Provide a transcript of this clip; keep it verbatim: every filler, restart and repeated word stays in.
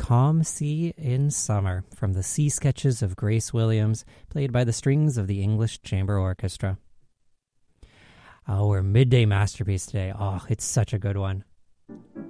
Calm Sea in Summer from the Sea Sketches of Grace Williams, played by the strings of the English Chamber Orchestra. Our midday masterpiece today. Oh, it's such a good one.